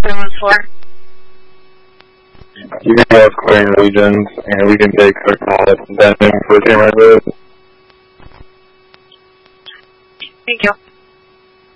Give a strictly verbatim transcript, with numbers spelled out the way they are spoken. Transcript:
seven four. You can have clearing regions, and we can take a call at Denton for camera. Thank you.